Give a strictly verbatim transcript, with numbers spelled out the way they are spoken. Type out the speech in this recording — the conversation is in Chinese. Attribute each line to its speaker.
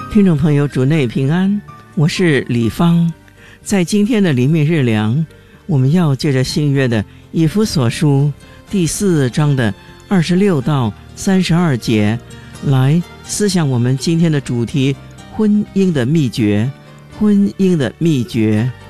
Speaker 1: 听众朋友，主内平安，我是李芳。在今天的灵命日粮，我们要借着新约的以弗所书第四章的二十六到三十二节来思想我们今天的主题：婚姻的秘诀。婚姻的秘诀。